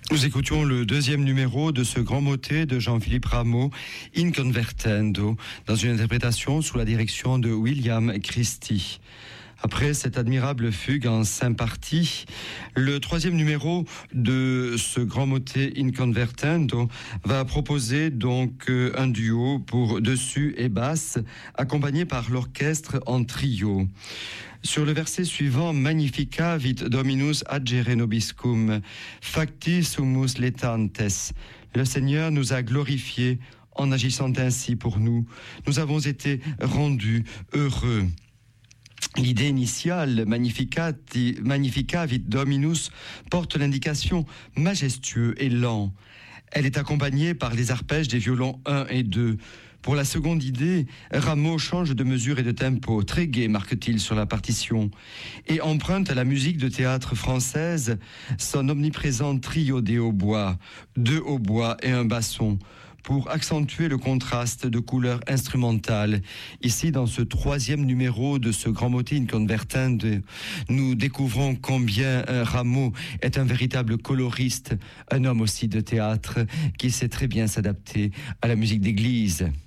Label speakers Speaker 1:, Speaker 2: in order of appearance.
Speaker 1: Nous écoutions le deuxième numéro de ce grand motet de Jean-Philippe Rameau, Inconvertendo, dans une interprétation sous la direction de William Christie. Après cette admirable fugue en 5 parties, le troisième numéro de ce grand motet Inconvertendo va proposer donc un duo pour dessus et basse, accompagné par l'orchestre en trio. Sur le verset suivant, Magnifica vit Dominus agere nobiscum, facti sumus letantes. Le Seigneur nous a glorifiés en agissant ainsi pour nous. Nous avons été rendus heureux. L'idée initiale, Magnifica vit Dominus, porte l'indication majestueux et lent. Elle est accompagnée par les arpèges des violons 1 et 2. Pour la seconde idée, Rameau change de mesure et de tempo, très gai marque-t-il sur la partition, et emprunte à la musique de théâtre française son omniprésent trio des hautbois, 2 hautbois et un basson, pour accentuer le contraste de couleurs instrumentales. Ici, dans ce troisième numéro de ce grand motet Inconvertendo, nous découvrons combien Rameau est un véritable coloriste, un homme aussi de théâtre qui sait très bien s'adapter à la musique d'église.